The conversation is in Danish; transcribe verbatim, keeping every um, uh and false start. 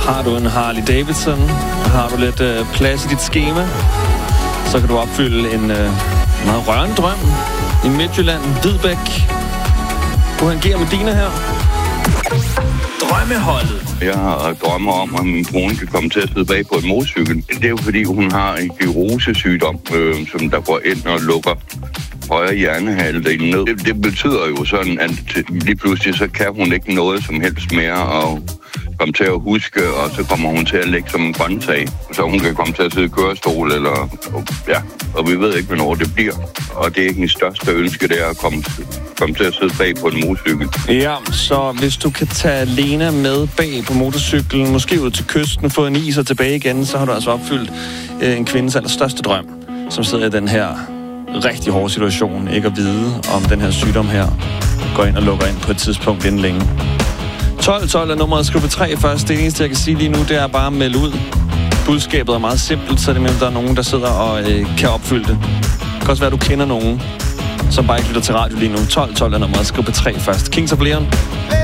Har du en Harley Davidson, har du lidt øh, plads i dit schema, så kan du opfylde en øh, meget rørende drøm i Midtjylland, Hvidbæk. Uhangerer med Dina her. Drømmeholdet. Jeg har drømmer om, at min kone kan komme til at sidde bag på en motorcykel. Det er jo fordi, hun har en sklerosesygdom, øh, som der går ind og lukker højre hjernehalvdel ned. Det, det betyder jo sådan, at lige pludselig så kan hun ikke noget som helst mere, og komme til at huske, og så kommer hun til at ligge som en grøntsag. Så hun kan komme til at sidde i kørestol, eller ja, og vi ved ikke, hvornår det bliver. Og det er ikke min største ønske, det er at komme, komme til at sidde bag på en motorcykel. Ja, så hvis du kan tage Lena med bag på motorcyklen, måske ud til kysten, få en is og tilbage igen, så har du altså opfyldt øh, en kvindes allerstørste drøm, som sidder i den her rigtig hårde situation, ikke at vide, om den her sygdom her går ind og lukker ind på et tidspunkt inden længe. tolv tolv er nummeret, skriv på tre først. Det eneste, jeg kan sige lige nu, det er bare at melde ud. Budskabet er meget simpelt, så det er, der er nogen, der sidder og øh, kan opfylde det. Det kan også være, at du kender nogen, som bare ikke lytter til radio lige nu. tolv tolv er nummeret, skriv på tre først. Kings of Leon.